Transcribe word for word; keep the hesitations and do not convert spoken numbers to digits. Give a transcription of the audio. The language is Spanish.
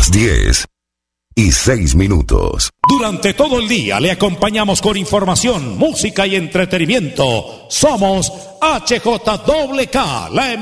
Las diez y seis minutos. Durante todo el día le acompañamos con información, música y entretenimiento. Somos H J K K, la